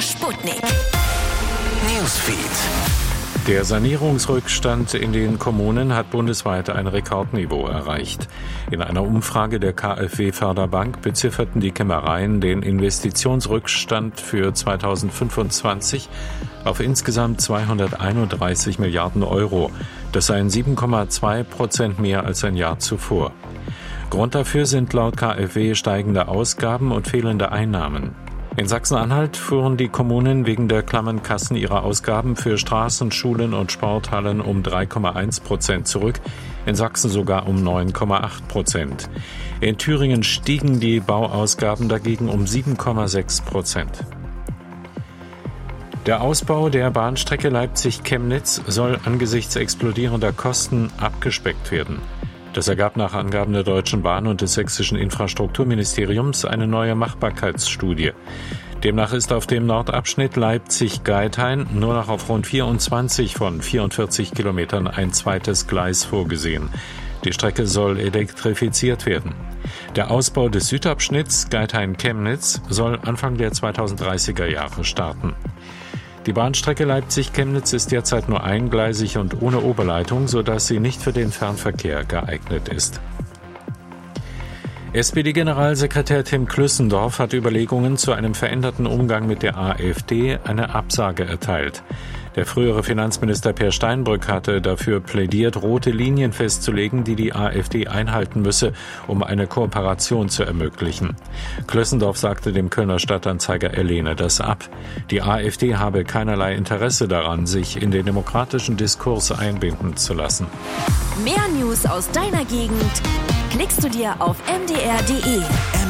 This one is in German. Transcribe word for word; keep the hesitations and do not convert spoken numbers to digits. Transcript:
Sputnik. Newsfeed. Der Sanierungsrückstand in den Kommunen hat bundesweit ein Rekordniveau erreicht. In einer Umfrage der KfW Förderbank bezifferten die Kämmereien den Investitionsrückstand für zweitausendfünfundzwanzig auf insgesamt zweihunderteinunddreißig Milliarden Euro. Das seien sieben Komma zwei Prozent mehr als ein Jahr zuvor. Grund dafür sind laut KfW steigende Ausgaben und fehlende Einnahmen. In Sachsen-Anhalt fuhren die Kommunen wegen der klammen Kassen ihrer Ausgaben für Straßen, Schulen und Sporthallen um drei Komma eins Prozent zurück, in Sachsen sogar um neun Komma acht Prozent. In Thüringen stiegen die Bauausgaben dagegen um sieben Komma sechs Prozent. Der Ausbau der Bahnstrecke Leipzig-Chemnitz soll angesichts explodierender Kosten abgespeckt werden. Das ergab nach Angaben der Deutschen Bahn und des sächsischen Infrastrukturministeriums eine neue Machbarkeitsstudie. Demnach ist auf dem Nordabschnitt Leipzig-Geithain nur noch auf rund vierundzwanzig von vierundvierzig Kilometern ein zweites Gleis vorgesehen. Die Strecke soll elektrifiziert werden. Der Ausbau des Südabschnitts Geithain-Chemnitz soll Anfang der zweitausenddreißiger Jahre starten. Die Bahnstrecke Leipzig-Chemnitz ist derzeit nur eingleisig und ohne Oberleitung, sodass sie nicht für den Fernverkehr geeignet ist. S P D-Generalsekretär Tim Klüssendorf hat Überlegungen zu einem veränderten Umgang mit der AfD eine Absage erteilt. Der frühere Finanzminister Peer Steinbrück hatte dafür plädiert, rote Linien festzulegen, die die AfD einhalten müsse, um eine Kooperation zu ermöglichen. Klüssendorf sagte dem Kölner Stadtanzeiger, er lehne das ab. Die AfD habe keinerlei Interesse daran, sich in den demokratischen Diskurs einbinden zu lassen. Mehr News aus deiner Gegend klickst du dir auf m d r punkt d e.